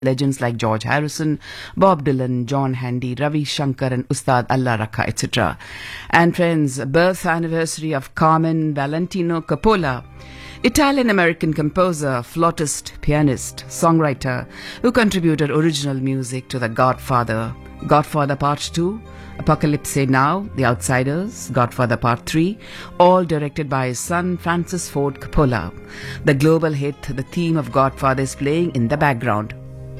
legends like George Harrison, Bob Dylan, John Handy, Ravi Shankar and Ustad Allah Rakha, etc. And friends, birth anniversary of Carmen Valentino Coppola, Italian-American composer, flautist, pianist, songwriter, who contributed original music to The Godfather, Godfather Part 2, Apocalypse Now, The Outsiders, Godfather Part 3, all directed by his son Francis Ford Coppola. The global hit, the theme of Godfather is playing in the background.